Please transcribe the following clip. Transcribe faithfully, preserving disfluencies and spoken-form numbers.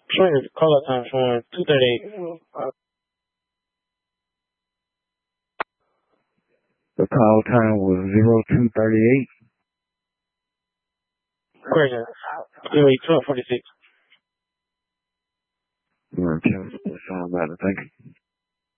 Showing the call time showing two thirty-eight. Uh, The call time was zero two thirty-eight. question. Anyway, twelve forty-six. Okay, sound better. Thank you.